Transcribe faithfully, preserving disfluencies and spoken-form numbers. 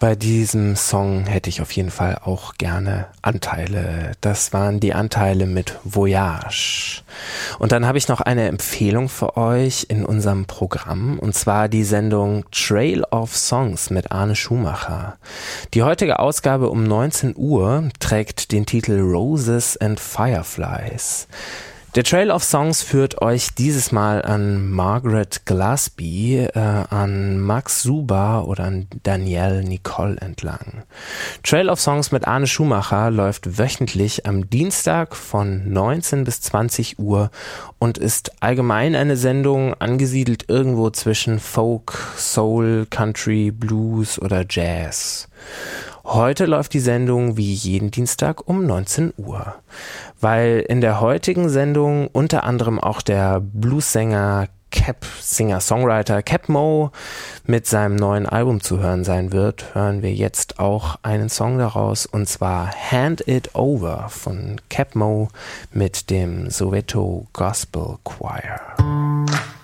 Bei diesem Song hätte ich auf jeden Fall auch gerne Anteile. Das waren die Anteile mit Voyage. Und dann habe ich noch eine Empfehlung für euch in unserem Programm, und zwar die Sendung Trail of Songs mit Arne Schumacher. Die heutige Ausgabe um neunzehn Uhr trägt den Titel Roses and Fireflies. Der Trail of Songs führt euch dieses Mal an Margaret Gillespie, äh, an Max Suba oder an Danielle Nicole entlang. Trail of Songs mit Arne Schumacher läuft wöchentlich am Dienstag von neunzehn bis zwanzig Uhr und ist allgemein eine Sendung angesiedelt irgendwo zwischen Folk, Soul, Country, Blues oder Jazz. Heute läuft die Sendung wie jeden Dienstag um neunzehn Uhr, weil in der heutigen Sendung unter anderem auch der Bluessänger Cap, Singer-Songwriter Cap Mo mit seinem neuen Album zu hören sein wird, hören wir jetzt auch einen Song daraus, und zwar Hand It Over von Cap Mo mit dem Soweto Gospel Choir.